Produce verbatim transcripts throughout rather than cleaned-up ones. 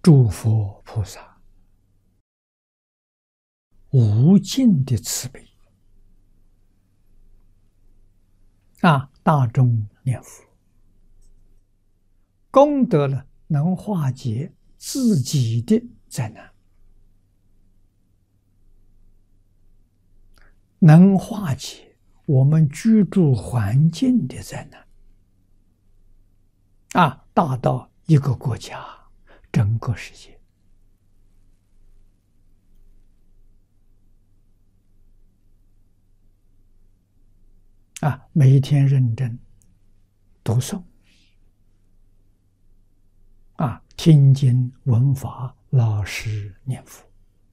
诸佛菩萨无尽的慈悲啊！大众念佛，功德了能化解自己的灾难，能化解我们居住环境的灾难啊！大到一个国家，整个世界啊！每一天认真读诵啊，听经闻法，老实念佛，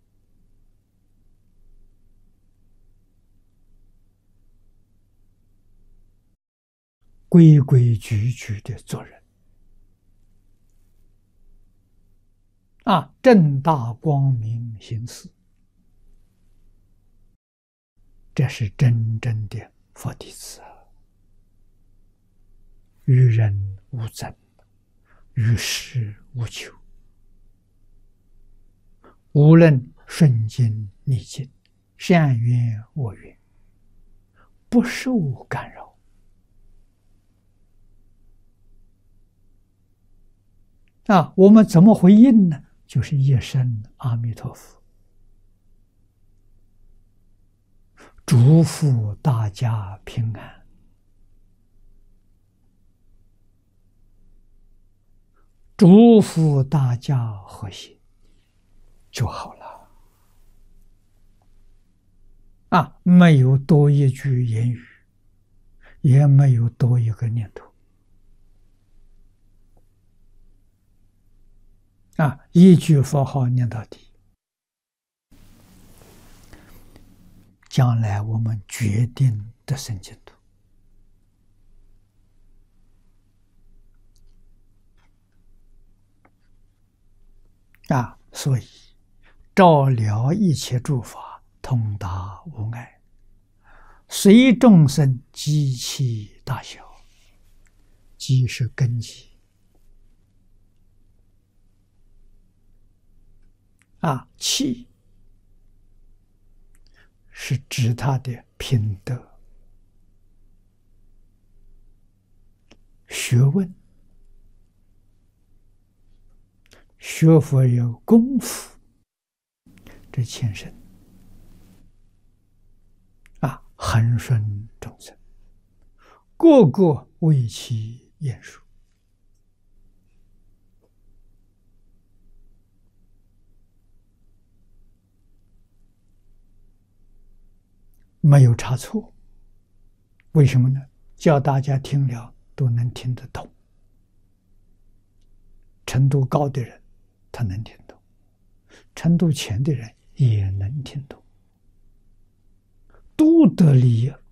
规规矩矩的做人啊，正大光明行事，这是真正的佛弟子啊！与人无争，与世无求，无论顺境逆境，善缘恶缘，不受干扰啊！我们怎么回应呢？就是一声阿弥陀佛，祝福大家平安，祝福大家和谐就好了啊！没有多一句言语，也没有多一个念头啊！一句佛号念到底，将来我们决定得生净土啊！所以照了一切诸法，通达无碍，随众生极其大小，即是根基啊！气是指他的品德、学问、学佛有功夫，这前身啊，恒顺众生，个个为其言说没有差错。为什么呢？叫大家听了都能听得懂，程度高的人他能听懂，程度浅的人也能听懂，都得利益，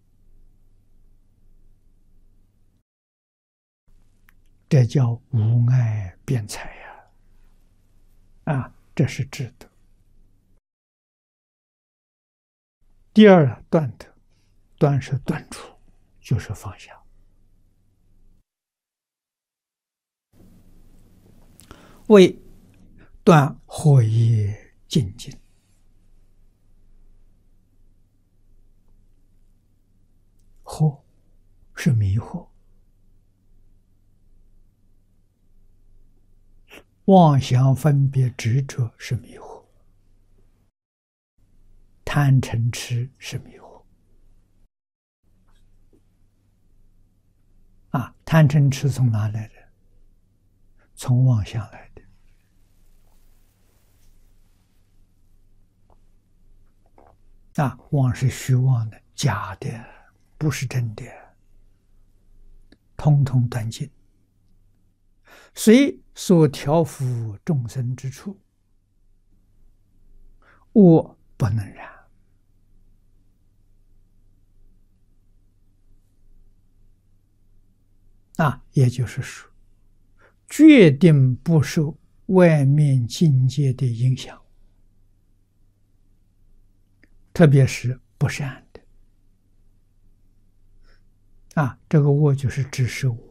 这叫无碍辩才呀！啊，这是值得。第二断德，断是断除，就是放下。为断惑业净尽，惑是迷惑，妄想分别执着是迷惑，贪嗔痴是迷惑啊！贪嗔痴从哪来的？从妄想来的啊！妄是虚妄的，假的，不是真的，通通断尽。随所调伏众生之处，恶不能染啊！也就是说，决定不受外面境界的影响，特别是不善的啊，这个恶就是指示我。